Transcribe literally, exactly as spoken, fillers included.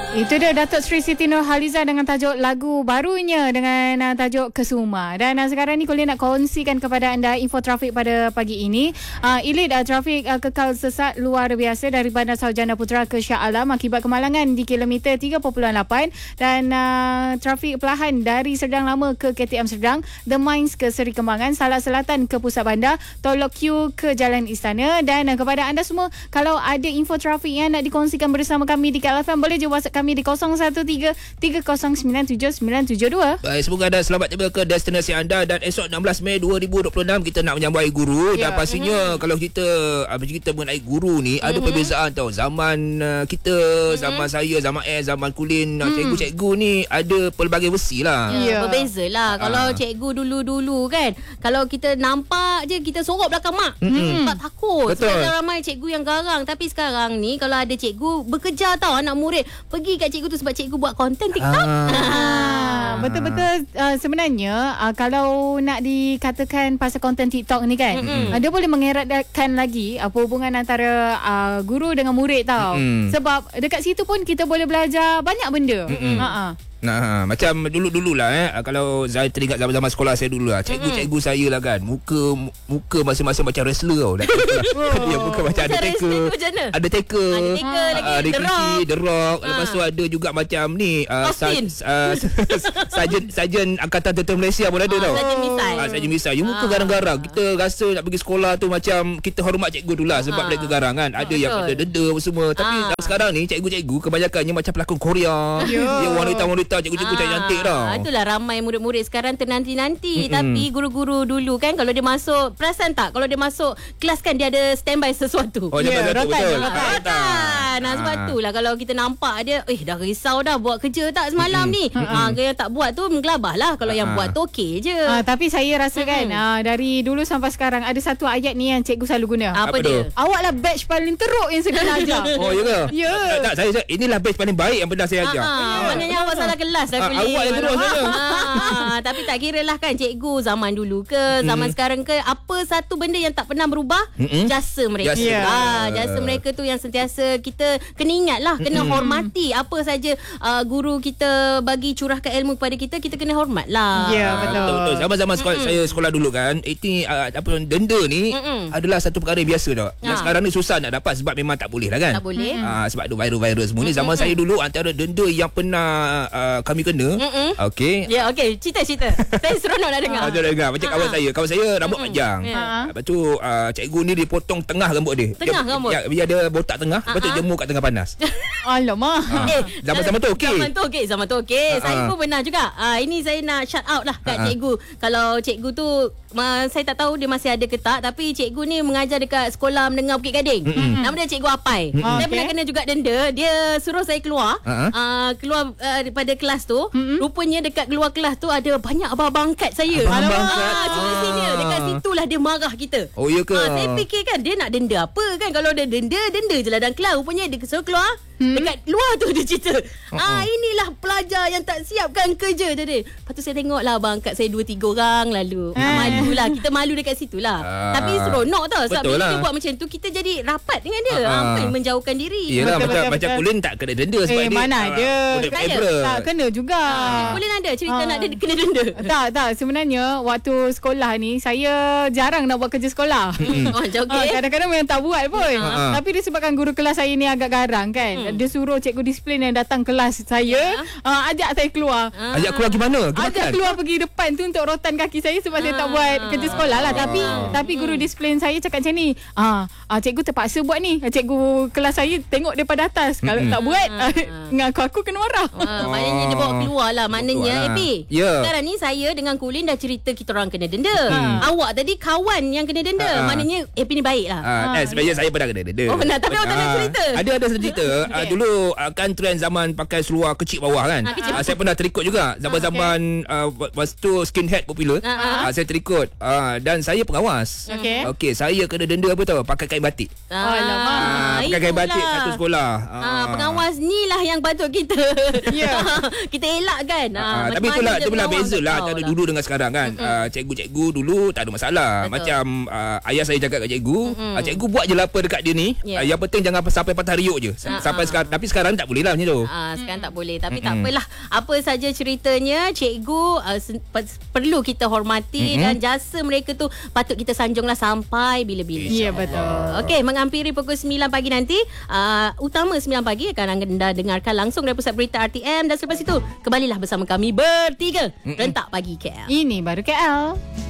Itu dia Datuk Seri Siti Nurhaliza dengan tajuk lagu barunya dengan uh, tajuk Kesuma. Dan uh, sekarang ni Colin nak kongsikan kepada anda info trafik pada pagi ini. Uh, Ilit uh, trafik uh, kekal sesat luar biasa dari Bandar Sarjana Putra ke Shah Alam akibat kemalangan di kilometer tiga perpuluhan lapan dan uh, trafik perlahan dari Serdang Lama ke K T M Serdang, The Mines ke Seri Kembangan, Salak Selatan ke Pusat Bandar, Tolok Q ke Jalan Istana. Dan uh, kepada anda semua, kalau ada info trafik yang nak dikongsikan bersama kami di K L F M, boleh je WhatsApp kami di kosong satu tiga tiga kosong sembilan tujuh sembilan tujuh dua. Baik, semoga anda selamat tiba ke destinasi anda. Dan esok enam belas Mei dua ribu dua puluh enam kita nak menyambut Hari Guru. Ya. Dan pastinya mm-hmm. kalau kita kita mengenai guru ni, mm-hmm. ada perbezaan tau. Zaman uh, kita, mm-hmm. zaman saya, zaman eh, zaman Kulin, mm. cikgu-cikgu ni ada pelbagai versi lah. Ya, ya. Berbeza lah. Ha. Kalau cikgu dulu-dulu kan, kalau kita nampak je kita sorok belakang mak. Mm-hmm. Tak takut. Betul. Sebab ramai cikgu yang garang. Tapi sekarang ni kalau ada cikgu bekerja tau anak murid pergi kat cikgu tu sebab cikgu buat konten TikTok. Ah. Betul-betul uh, sebenarnya uh, kalau nak dikatakan pasal konten TikTok ni kan, mm-hmm. uh, dia boleh mengeratkan lagi apa uh, hubungan antara uh, guru dengan murid tau. Mm-hmm. Sebab dekat situ pun kita boleh belajar banyak benda. Mm-hmm. Uh-uh. Nah, macam dulu-dulu lah eh. Kalau saya teringat zaman-zaman sekolah saya dulu lah, cikgu-cikgu saya lah kan, muka muka masing-masing macam wrestler tau. Oh. Dia muka macam ada taker, ada taker, ada taker lagi, ada Ricky, The Rock. Lepas tu ada juga macam ni uh, Sarjan uh, Sarjan Angkatan Tentera Malaysia pun ada tau. Sarjan Misai. Ah, Sarjan Misai. Dia muka garang-garang. Kita rasa nak pergi sekolah tu macam kita hormat cikgu tu lah sebab mereka garang kan. Ada yang ada denda semua. Tapi sekarang ni cikgu-cikgu kebanyakannya macam pelakon Korea. Dia wanita-wanita cikgu-cikgu ah, cantik tau. Itulah ramai murid-murid sekarang ternanti-nanti. Mm-mm. Tapi guru-guru dulu kan, kalau dia masuk, perasan tak kalau dia masuk kelas kan dia ada standby sesuatu. Oh, ya, yeah, rotan, betul. Rotan. Nah, sebab tu lah kalau kita nampak dia, eh dah risau dah buat kerja tak semalam mm-mm. ni. Ha, yang tak buat tu menggelabah lah. Kalau yang buat tu okey je. Ha, tapi saya rasa kan, ha, dari dulu sampai sekarang ada satu ayat ni yang cikgu selalu guna. Apa, Apa dia? Awaklah batch paling teruk yang saya kena ajar. Oh, ya ke? Ya. Tak, tak, saya, saya inilah batch paling baik yang pernah saya ajar. Maknanya awak salah kelas dah ah, awak yang terus saja. Ah, tapi tak kira lah kan cikgu zaman dulu ke zaman mm. sekarang ke, apa satu benda yang tak pernah berubah, mm-hmm. jasa mereka. Jasa. Yeah. Ah, jasa mereka tu yang sentiasa kita kena ingat lah, kena mm-hmm. hormati. Apa saja uh, guru kita bagi curahkan ilmu kepada kita, kita kena hormat lah. Ya, yeah, betul. Betul. Zaman-zaman sekolah, mm-hmm. saya sekolah dulu kan, ini uh, apa denda ni mm-hmm. adalah satu perkara yang biasa tau. Yang ha. sekarang ni susah nak dapat sebab memang tak boleh lah kan. Tak boleh. Ah, sebab ada viral-viral semua ni. Zaman mm-hmm. saya dulu antara denda yang pernah uh, kami kena. Mm-mm. Okey. Ya, okey. Cerita-cerita. Saya seronok nak dengar. Ah, dengar. Macam uh-huh. kawan saya. Kawan saya rambut mm-hmm. panjang. Yeah. Lepas tu uh, cikgu ni dia potong tengah rambut dia. Tengah dia, rambut? Ya, dia ada botak tengah. Uh-huh. Lepas tu jemur kat tengah panas. Alamak. Ha. Eh, zaman-zaman tu okey. Zaman tu okey. Zaman tu okey. Uh-huh. Saya pun pernah juga. Uh, ini saya nak shout out lah kat uh-huh. cikgu. Kalau cikgu tu, uh, saya tak tahu dia masih ada ke tak. Tapi cikgu ni mengajar dekat sekolah menengah Bukit Gading. Mm-hmm. Nama dia Cikgu Apai. Mm-hmm. Saya okay. pernah kena juga denda. Dia suruh saya keluar. Uh-huh. Uh, keluar uh, daripada kelas tu. Mm-hmm. Rupanya dekat keluar kelas tu ada banyak abang-abang angkat saya. Abang angkat. Ah, cuma senior. Dekat situlah dia marah kita. Oh, ya ke? Ah, saya fikir kan dia nak denda apa kan. Kalau dia denda, denda je lah dalam kelas. Rupanya dia suruh keluar. Hmm? Dekat luar tu dia cerita. Uh-uh. Ah, inilah pelajar yang tak siapkan kerja tadi. Lepas tu saya tengok lah abang angkat saya dua tiga orang lalu. Eh. Ah, malu lah. Kita malu dekat situ lah. Uh, Tapi seronok tau. Sebab bila lah. dia buat macam tu, kita jadi rapat dengan dia. Uh-uh. Ah, menjauhkan diri. Yelah, betul, macam, betul, macam Kulin tak kena denda sebab eh, dia. Mana ada. Uh, tak kena juga. Uh, Kulin ada cerita uh. nak dia kena denda. Tak, tak. Sebenarnya waktu sekolah ni, saya jarang nak buat kerja sekolah. Oh, okay. uh, kadang-kadang memang tak buat pun. Uh-huh. Tapi disebabkan guru kelas saya ni agak garang kan. Hmm. Dia suruh cikgu disiplin yang datang kelas saya, yeah. uh, ajak saya keluar. Uh. Ajak keluar gimana? Ajak keluar pergi depan tu untuk rotan kaki saya sebab uh. saya tak buat kerja sekolah lah. Uh. Tapi uh. tapi guru disiplin saya cakap macam ni. Ah, uh, cikgu terpaksa buat ni. Cikgu kelas saya tengok daripada atas. Mm-hmm. Kalau tak buat, uh. ngaku aku kena marah. Uh, maknanya dia bawa keluar lah. Maknanya, Epi. Yeah. Sekarang ni saya dengan Kulin dah cerita kita orang kena denda. Uh. Awak tadi kawan yang kena denda. Uh. Maknanya Epi ni baik lah. Uh, uh. Sebenarnya saya pernah kena denda. Oh benar. Tapi awak tak nak cerita. Ada ada cerita. Okay. Uh, dulu uh, kan trend zaman pakai seluar kecil bawah kan. Ha, kecil. Uh, saya pernah terikut juga. Zaman-zaman okay. uh, lepas tu skinhead popular. Uh-huh. Uh, saya terikut ikut. Uh, dan saya pengawas. Okey. Okey, saya kena denda apa tahu? Pakai kain batik. Ah, Alamak. Ah, pakai kain batik satu sekolah. Ah, pengawas ni lah yang patut kita. Ya. kita elak kan. Ah, Ah, macam tapi mana itulah dia itulah pengawas beza tak lah tahu cara lah. dulu dengan sekarang kan. Uh, cikgu-cikgu dulu tak ada masalah. Betul. Macam uh, ayah saya cakap kat cikgu, uh, cikgu buat je lah apa dekat dia ni. Yeah. Uh, yang penting jangan sampai patah riuk je. Ah, Sampai ah. sekarang, tapi sekarang tak boleh lah macam tu. Ah, sekarang tak boleh. Tapi tak apalah. Apa saja ceritanya, cikgu uh, sen- pe- perlu kita hormati Mm-mm. dan jasa mereka tu patut kita sanjunglah sampai bila-bila. Ya, betul. Okey, menghampiri pukul sembilan pagi nanti, uh, utama sembilan pagi akan anda dengarkan langsung dari Pusat Berita R T M dan selepas itu kembalilah bersama kami bertiga. Rentak Pagi K L. Ini baru K L.